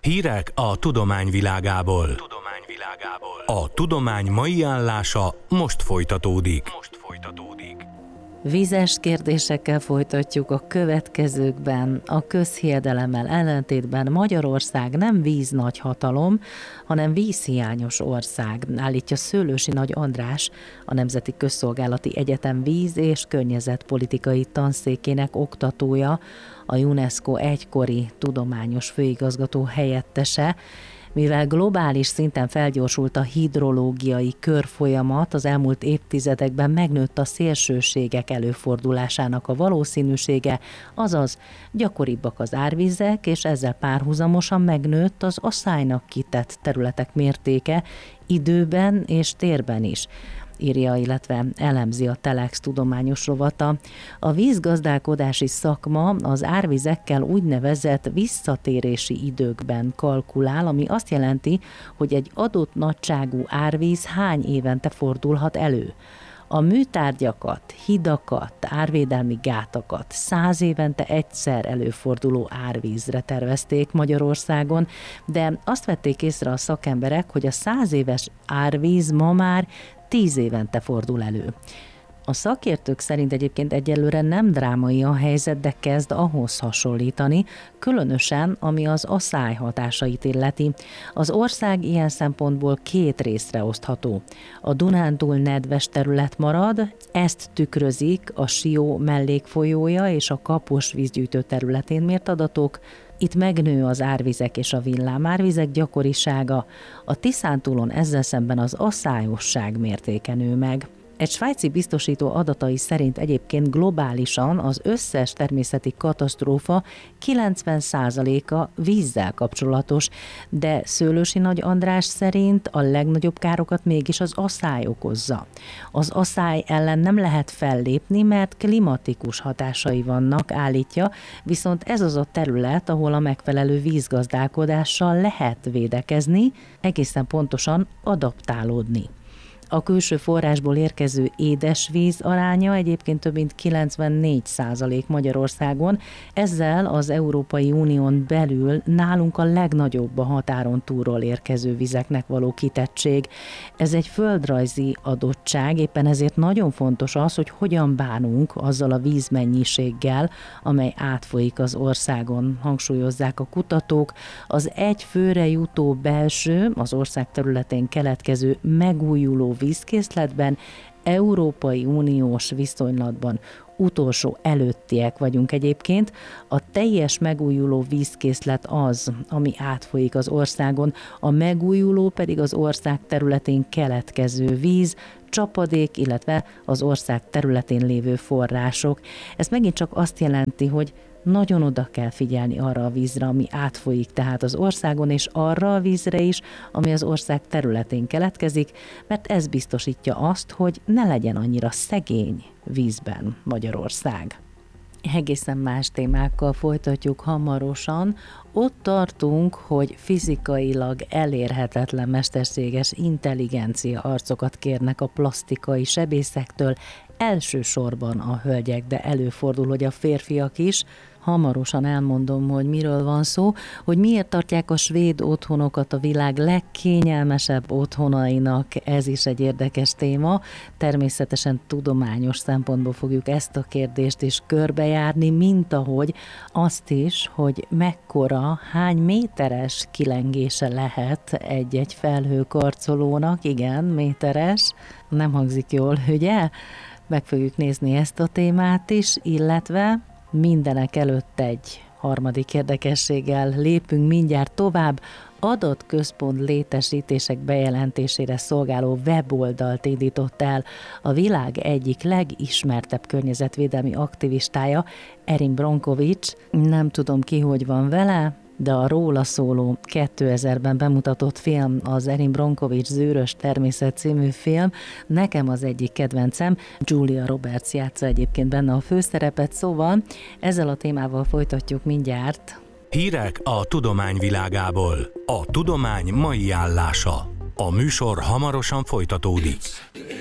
Hírek a tudomány világából. A tudomány mai állása most folytatódik. Vízes kérdésekkel folytatjuk a következőkben. A közhiedelemmel ellentétben Magyarország nem víznagyhatalom, hanem vízhiányos ország, állítja Szőlősi Nagy András, a Nemzeti Közszolgálati Egyetem víz- és környezetpolitikai tanszékének oktatója, a UNESCO egykori tudományos főigazgató helyettese. Mivel globális szinten felgyorsult a hidrológiai körfolyamat, az elmúlt évtizedekben megnőtt a szélsőségek előfordulásának a valószínűsége, azaz gyakoribbak az árvizek, és ezzel párhuzamosan megnőtt az aszálynak kitett területek mértéke időben és térben is, írja, illetve elemzi a Telex tudományos rovata. A vízgazdálkodási szakma az árvizekkel úgynevezett visszatérési időkben kalkulál, ami azt jelenti, hogy egy adott nagyságú árvíz hány évente fordulhat elő. A műtárgyakat, hidakat, árvédelmi gátakat 100 évente egyszer előforduló árvízre tervezték Magyarországon, de azt vették észre a szakemberek, hogy a 100 éves árvíz ma már 10 évente fordul elő. A szakértők szerint egyébként egyelőre nem drámai a helyzet, de kezd ahhoz hasonlítani, különösen ami az aszály hatásait illeti. Az ország ilyen szempontból két részre osztható. A Dunántúl nedves terület marad, ezt tükrözik a Sió mellékfolyója és a Kapos vízgyűjtő területén mért adatok. Itt megnő az árvizek és a villámárvizek gyakorisága, a Tiszántúlon ezzel szemben az aszályosság mértéke nő meg. Egy svájci biztosító adatai szerint egyébként globálisan az összes természeti katasztrófa 90%-a vízzel kapcsolatos, de Szőlősi Nagy András szerint a legnagyobb károkat mégis az aszály okozza. Az aszály ellen nem lehet fellépni, mert klimatikus hatásai vannak, állítja, viszont ez az a terület, ahol a megfelelő vízgazdálkodással lehet védekezni, egészen pontosan adaptálódni. A külső forrásból érkező édesvíz aránya egyébként több mint 94% Magyarországon, ezzel az Európai Unión belül nálunk a legnagyobb a határon túlról érkező vizeknek való kitettség. Ez egy földrajzi adottság, éppen ezért nagyon fontos az, hogy hogyan bánunk azzal a vízmennyiséggel, amely átfolyik az országon, hangsúlyozzák a kutatók. Az egy főre jutó belső, az ország területén keletkező megújuló vízkészletben, Európai Uniós viszonylatban utolsó előttiek vagyunk egyébként. A teljes megújuló vízkészlet az, ami átfolyik az országon, a megújuló pedig az ország területén keletkező víz, csapadék, illetve az ország területén lévő források. Ez megint csak azt jelenti, hogy nagyon oda kell figyelni arra a vízre, ami átfolyik tehát az országon, és arra a vízre is, ami az ország területén keletkezik, mert ez biztosítja azt, hogy ne legyen annyira szegény vízben Magyarország. Egészen más témákkal folytatjuk hamarosan. Ott tartunk, hogy fizikailag elérhetetlen mesterséges intelligencia arcokat kérnek a plastikai sebészektől, elsősorban a hölgyek, de előfordul, hogy a férfiak is. Hamarosan elmondom, hogy miről van szó, hogy miért tartják a svéd otthonokat a világ legkényelmesebb otthonainak. Ez is egy érdekes téma. Természetesen tudományos szempontból fogjuk ezt a kérdést is körbejárni, mint ahogy azt is, hogy mekkora, hány méteres kilengése lehet egy-egy felhőkarcolónak. Igen, méteres. Nem hangzik jól, ugye? Meg fogjuk nézni ezt a témát is, illetve mindenek előtt egy harmadik érdekességgel lépünk mindjárt tovább. Adatközpont létesítések bejelentésére szolgáló weboldalt indított el a világ egyik legismertebb környezetvédelmi aktivistája, Erin Brockovich. Nem tudom ki, hogy van vele, de a róla szóló 2000-ben bemutatott film, az Erin Brockovich Zűrös természet című film, nekem az egyik kedvencem, Julia Roberts játsza egyébként benne a főszerepet, szóval ezzel a témával folytatjuk mindjárt. Hírek a tudomány világából. A tudomány mai állása. A műsor hamarosan folytatódik.